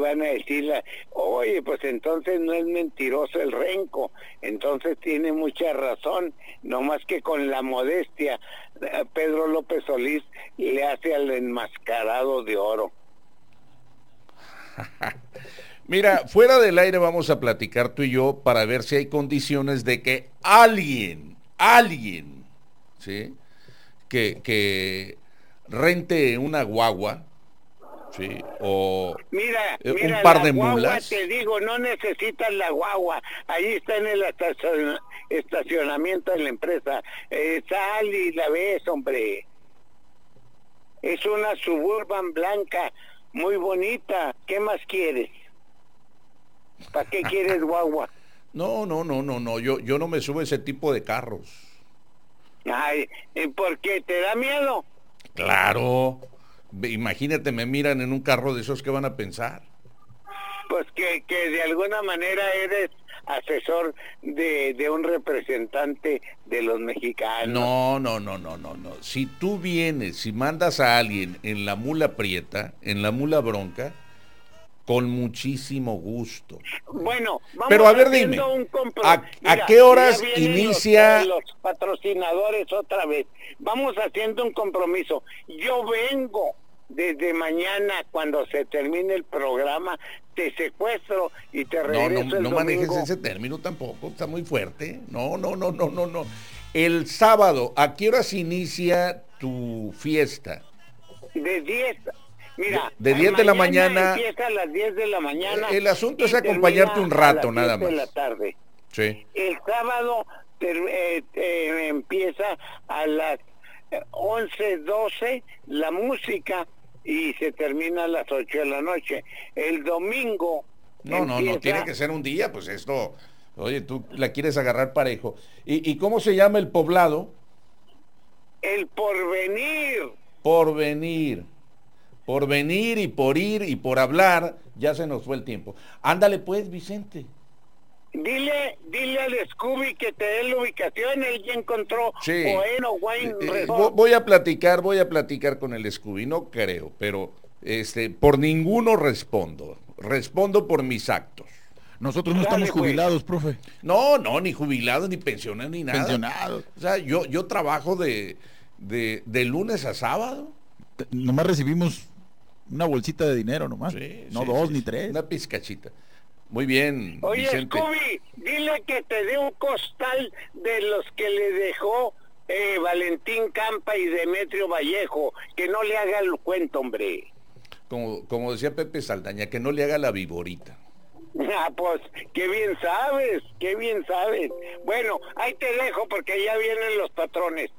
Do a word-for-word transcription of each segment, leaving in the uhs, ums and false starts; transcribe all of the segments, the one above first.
van a decirle, oye, pues entonces no es mentiroso el renco, entonces tiene mucha razón, no más que con la modestia, Pedro López Solís le hace al enmascarado de oro. Mira, fuera del aire vamos a platicar tú y yo para ver si hay condiciones de que alguien, alguien, ¿sí? Que, que rente una guagua, ¿sí? O Mira, eh, un mira, par la de guagua, mulas. te digo, no necesitas la guagua, ahí está en el estacion- estacionamiento de la empresa, eh, sal y la ves, hombre. Es una Suburban blanca, muy bonita, ¿qué más quieres? ¿Para qué quieres guagua? No, no, no, no, no, yo, yo no me subo a ese tipo de carros. Ay, ¿por qué? ¿Te da miedo? Claro, imagínate, me miran en un carro de esos, ¿qué van a pensar? Pues que, que de alguna manera eres asesor de, de un representante de los mexicanos. No, no, no, no, no, no. Si tú vienes, si mandas a alguien en la mula prieta, en la mula bronca, con muchísimo gusto. Bueno, vamos Pero a ver, haciendo dime, un compro. ¿a, Mira, ¿a qué horas ya vienen inicia? Los, los patrocinadores otra vez. Vamos haciendo un compromiso. Yo vengo desde mañana cuando se termine el programa, te secuestro y te No, regreso no, el no domingo. manejes ese término tampoco, está muy fuerte. No, no, no, no, no, no. El sábado, ¿a qué horas inicia tu fiesta? De diez. Mira, de, de diez de la mañana. Empieza a las diez de la mañana. El asunto es acompañarte un rato, nada más. De la tarde. Sí. El sábado ter, eh, eh, empieza a las once, doce la música y se termina a las ocho de la noche. El domingo. No, empieza... no, no, tiene que ser un día, pues esto. Oye, tú la quieres agarrar parejo. ¿Y, y cómo se llama el poblado? El Porvenir. Porvenir. Por venir y por ir y por hablar, ya se nos fue el tiempo. Ándale pues, Vicente. Dile, dile al Scooby que te dé la ubicación, él ya encontró sí. Bueno Wine eh, eh, voy a platicar, voy a platicar con el Scooby, no creo, pero este, por ninguno respondo. Respondo por mis actos. Nosotros no Dale, estamos jubilados, pues. profe. No, no, ni jubilados, ni pensionados, ni nada. Pensionados. O sea, yo, yo trabajo de, de, de lunes a sábado. Nomás recibimos una bolsita de dinero nomás, sí, no sí, dos sí, ni tres. Una pizcachita. Muy bien, Oye, Vicente. Scooby, dile que te dé un costal de los que le dejó eh, Valentín Campa y Demetrio Vallejo, que no le haga el cuento, hombre. Como, como decía Pepe Saldaña, que no le haga la viborita. Ah, pues, qué bien sabes, qué bien sabes. Bueno, ahí te dejo porque ya vienen los patrones.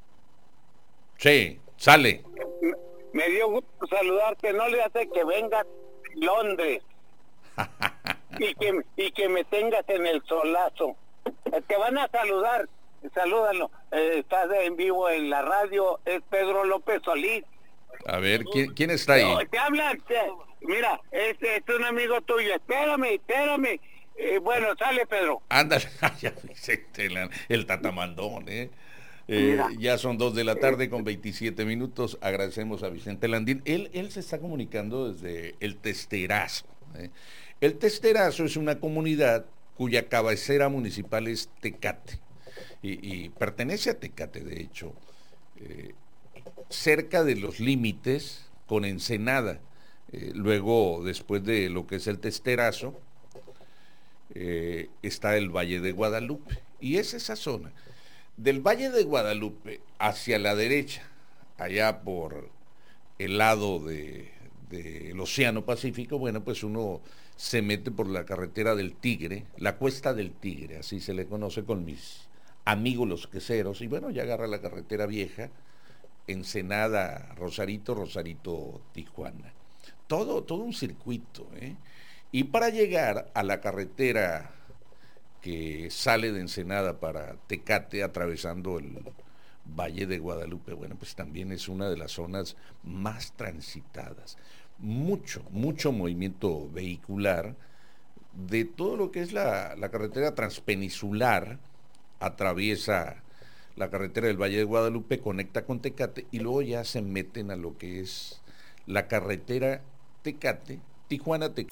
Sí, sale. Me, me dio gusto saludarte, no le hace que vengas Londres. y que y que me tengas en el solazo. Te van a saludar, salúdalo. Eh, estás en vivo en la radio, es Pedro López Solís. A ver, ¿quién, quién está ahí? No, te hablan, te, mira, este es un amigo tuyo, espérame, espérame. Eh, bueno, sale Pedro. Ándale, ya Vicente, el tatamandón, ¿eh? Eh, ya son dos de la tarde con veintisiete minutos. Agradecemos a Vicente Landín. Él, él se está comunicando desde el Testerazo. ¿eh? El Testerazo es una comunidad cuya cabecera municipal es Tecate. Y, y pertenece a Tecate, de hecho. Eh, cerca de los límites con Ensenada. Eh, luego, después de lo que es el Testerazo, eh, está el Valle de Guadalupe. Y es esa zona. Del Valle de Guadalupe hacia la derecha, allá por el lado de, del Océano Pacífico, bueno, pues uno se mete por la carretera del Tigre, la Cuesta del Tigre, así se le conoce con mis amigos los queseros, y bueno, ya agarra la carretera vieja, Ensenada, Rosarito, Rosarito, Tijuana. Todo, todo un circuito, ¿eh? Y para llegar a la carretera que sale de Ensenada para Tecate, atravesando el Valle de Guadalupe, bueno, pues también es una de las zonas más transitadas. Mucho, mucho movimiento vehicular de todo lo que es la, la carretera transpeninsular, atraviesa la carretera del Valle de Guadalupe, conecta con Tecate y luego ya se meten a lo que es la carretera Tecate, Tijuana, Tecate.